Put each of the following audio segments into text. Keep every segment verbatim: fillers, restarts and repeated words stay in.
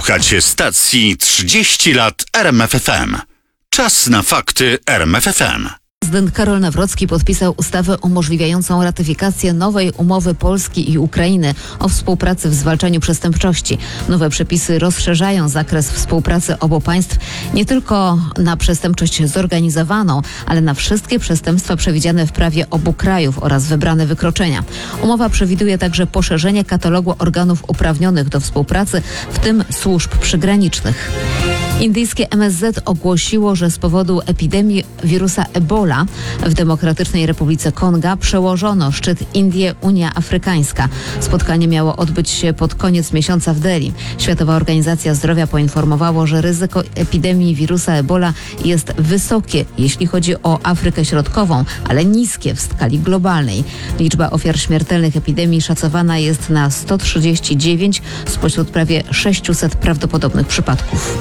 Słuchacie stacji trzydzieści lat R M F F M. Czas na fakty R M F F M. Prezydent Karol Nawrocki podpisał ustawę umożliwiającą ratyfikację nowej umowy Polski i Ukrainy o współpracy w zwalczaniu przestępczości. Nowe przepisy rozszerzają zakres współpracy obu państw nie tylko na przestępczość zorganizowaną, ale na wszystkie przestępstwa przewidziane w prawie obu krajów oraz wybrane wykroczenia. Umowa przewiduje także poszerzenie katalogu organów uprawnionych do współpracy, w tym służb przygranicznych. Indyjskie M S Z ogłosiło, że z powodu epidemii wirusa Ebola w Demokratycznej Republice Konga przełożono szczyt Indie-Unia Afrykańska. Spotkanie miało odbyć się pod koniec miesiąca w Delhi. Światowa Organizacja Zdrowia poinformowało, że ryzyko epidemii wirusa Ebola jest wysokie, jeśli chodzi o Afrykę Środkową, ale niskie w skali globalnej. Liczba ofiar śmiertelnych epidemii szacowana jest na sto trzydzieści dziewięć spośród prawie sześciuset prawdopodobnych przypadków.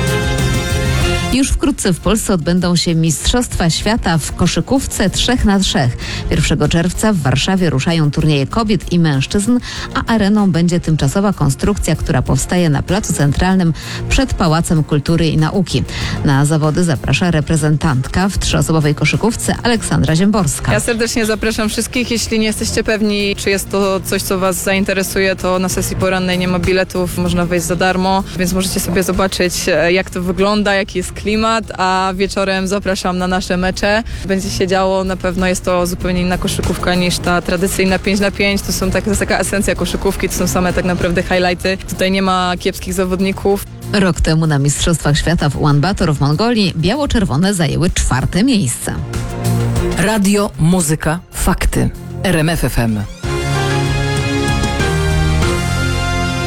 Już wkrótce w Polsce odbędą się Mistrzostwa Świata w koszykówce trzech na trzech. pierwszego czerwca w Warszawie ruszają turnieje kobiet i mężczyzn, a areną będzie tymczasowa konstrukcja, która powstaje na Placu Centralnym przed Pałacem Kultury i Nauki. Na zawody zaprasza reprezentantka w trzyosobowej koszykówce Aleksandra Ziemborska. Ja serdecznie zapraszam wszystkich. Jeśli nie jesteście pewni, czy jest to coś, co Was zainteresuje, to na sesji porannej nie ma biletów, można wejść za darmo, więc możecie sobie zobaczyć, jak to wygląda, jaki jest klimat, a wieczorem zapraszam na nasze mecze. Będzie się działo, na pewno jest to zupełnie inna koszykówka niż ta tradycyjna pięć na pięć. To są tak, to jest taka esencja koszykówki, to są same tak naprawdę highlighty. Tutaj nie ma kiepskich zawodników. Rok temu na Mistrzostwach Świata w Ulaanbaatar w Mongolii biało-czerwone zajęły czwarte miejsce. Radio, muzyka, fakty. R M F F M.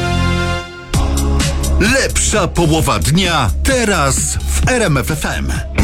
Lepsza połowa dnia teraz w R M F F M.